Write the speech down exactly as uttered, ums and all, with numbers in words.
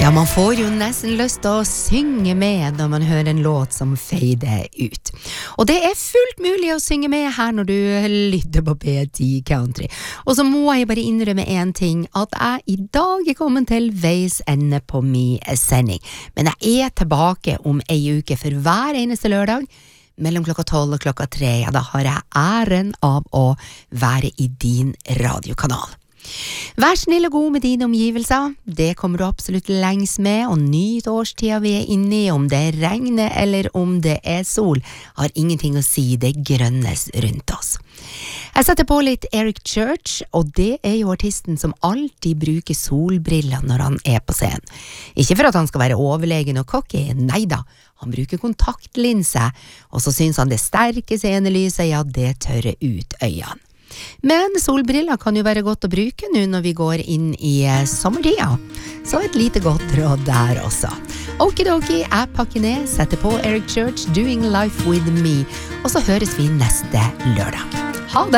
Ja, man får jo nesten lyst til å synge med når man hører en låt som feider ut. Og det er fullt mulig å synge med her når du lytter på P ti Country. Og så må jeg bare innrømme en ting, at jeg i dag er kommet til veis ende på min sending. Men jeg er tilbake om ei uke for hver eneste lørdag, mellom klokka tolv og klokka tre. Ja, da har jeg æren av å være i din radiokanal. Vær snill og god med dine omgivelser, det kommer du absolutt lengst med, og nyt årstida vi er inne i, om det regner eller om det er sol, har ingenting å si, det grønnes rundt oss. Jeg setter på litt Eric Church, og det er jo artisten som alltid bruker solbriller når han er på scenen. Ikke for at han skal være overlegen og cocky, neida, han bruker kontaktlinse, og så synes han det sterke scenelyset, ja, det tørrer ut øynene. Men solbriller kan jo være godt å bruke nå når vi går inn i sommertida. Så et lite godt råd der også. Okidoki, jeg pakker ned, setter på Eric Church, Doing Life With Me, og så høres vi neste lørdag.